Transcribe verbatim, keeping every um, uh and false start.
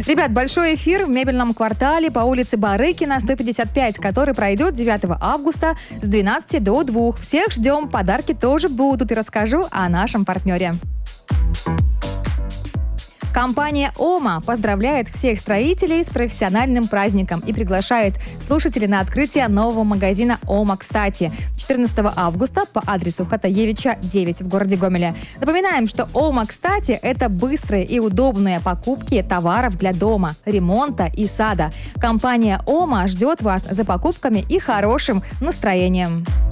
Ребят, большой эфир в мебельном квартале по улице Барыкина, сто пятьдесят пять, который пройдет девятого августа с двенадцати до двух. Всех ждем, подарки тоже будут, и расскажу о нашем партнере. Компания «Ома» поздравляет всех строителей с профессиональным праздником и приглашает слушателей на открытие нового магазина «Ома Кстати» четырнадцатого августа по адресу Хатаевича, девять в городе Гомеле. Напоминаем, что «Ома Кстати» — это быстрые и удобные покупки товаров для дома, ремонта и сада. Компания «Ома» ждет вас за покупками и хорошим настроением.